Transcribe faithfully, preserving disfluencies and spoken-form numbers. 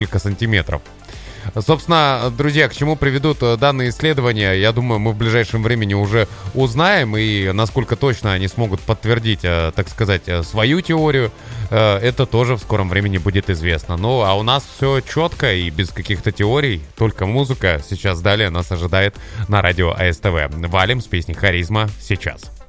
несколько сантиметров. Собственно, друзья, к чему приведут данные исследования, я думаю, мы в ближайшем времени уже узнаем, и насколько точно они смогут подтвердить, так сказать, свою теорию, это тоже в скором времени будет известно. Ну, а у нас все четко и без каких-то теорий, только музыка. Сейчас далее нас ожидает на радио АСТВ. Валим с песней «Харизма» сейчас.